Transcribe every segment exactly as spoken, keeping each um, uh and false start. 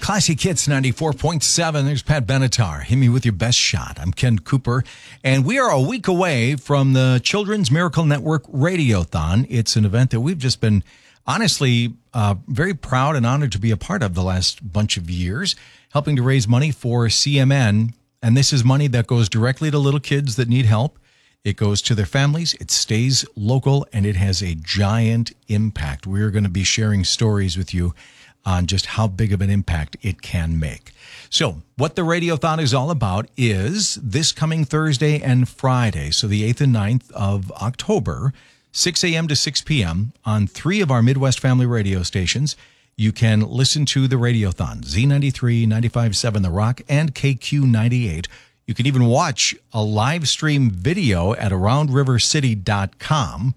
Classic Hits ninety-four point seven. There's Pat Benatar. Hit me with your best shot. I'm Ken Cooper, and we are a week away from the Children's Miracle Network Radiothon. It's an event that we've just been, honestly, uh, very proud and honored to be a part of the last bunch of years, helping to raise money for C M N. And this is money that goes directly to little kids that need help. It goes to their families, it stays local, and it has a giant impact. We're going to be sharing stories with you on just how big of an impact it can make. So what the Radiothon is all about is this coming Thursday and Friday, so the eighth and ninth of October, six a.m. to six p.m. on three of our Midwest family radio stations. You can listen to the Radiothon, Z ninety-three, ninety-five point seven The Rock, and K Q ninety-eight. You can even watch a live stream video at around river city dot com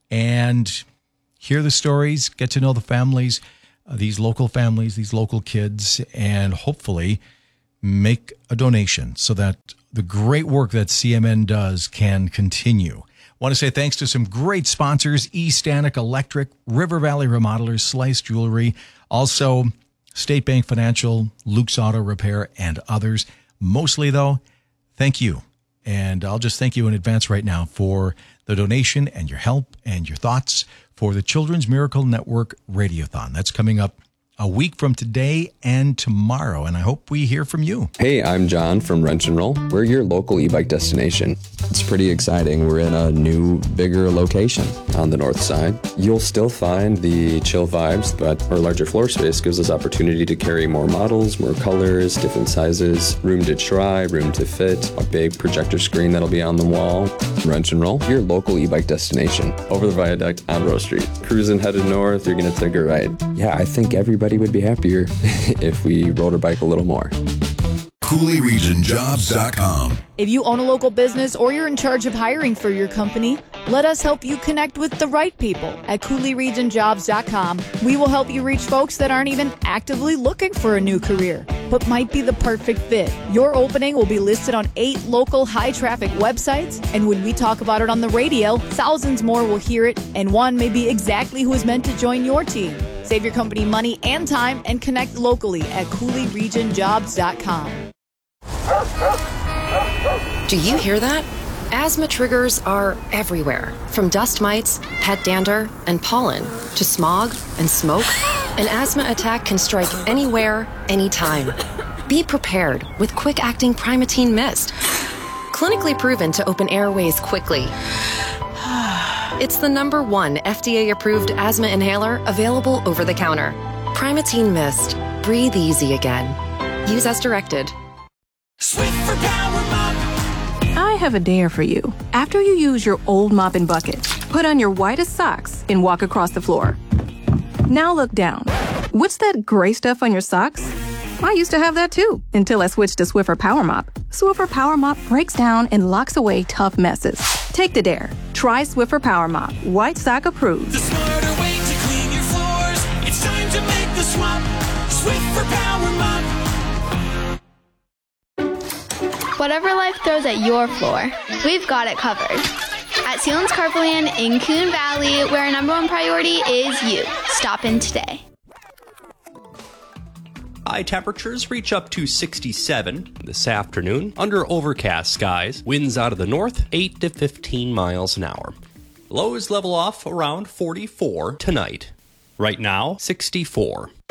and hear the stories, get to know the families, uh, these local families, these local kids, and hopefully make a donation so that the great work that C M N does can continue. I want to say thanks to some great sponsors, East Stanek Electric, River Valley Remodelers, Slice Jewelry, also State Bank Financial, Luke's Auto Repair, and others. Mostly, though, thank you. And I'll just thank you in advance right now for the donation and your help and your thoughts for the Children's Miracle Network Radiothon. That's coming up a week from today and tomorrow, and I hope we hear from you. Hey, I'm John from Wrench and Roll. We're your local e-bike destination. It's pretty exciting. We're in a new, bigger location on the north side. You'll still find the chill vibes, but our larger floor space gives us opportunity to carry more models, more colors, different sizes, room to try, room to fit, a big projector screen that'll be on the wall. Wrench and Roll, your local e-bike destination. Over the viaduct on Rose Street. Cruising headed north, you're going to take a ride. Yeah, I think everybody would be happier if we rode our bike a little more. Cooley Region Jobs dot com. If you own a local business or you're in charge of hiring for your company, let us help you connect with the right people at Cooley Region Jobs dot com. We will help you reach folks that aren't even actively looking for a new career, but might be the perfect fit. Your opening will be listed on eight local high-traffic websites, and when we talk about it on the radio, thousands more will hear it, and one may be exactly who is meant to join your team. Save your company money and time and connect locally at Cooley Region Jobs dot com. Do you hear that? Asthma triggers are everywhere, from dust mites, pet dander, and pollen, to smog and smoke. An asthma attack can strike anywhere, anytime. Be prepared with quick-acting Primatene Mist. Clinically proven to open airways quickly. It's the number one F D A-approved asthma inhaler available over the counter. Primatene Mist. Breathe easy again. Use as directed. Swiffer Power Mop. I have a dare for you. After you use your old mop and bucket, put on your whitest socks and walk across the floor. Now look down. What's that gray stuff on your socks? I used to have that too, until I switched to Swiffer Power Mop. Swiffer Power Mop breaks down and locks away tough messes. Take the dare. Try Swiffer Power Mop. White sock approved. The smarter way to clean your floors. It's time to make the swap. Swiffer Power Mop. Whatever life throws at your floor, we've got it covered. At Sealands Carpoland in Coon Valley, where our number one priority is you. Stop in today. High temperatures reach up to sixty-seven this afternoon under overcast skies. Winds out of the north, eight to fifteen miles an hour. Lows level off around forty-four tonight. Right now, sixty-four.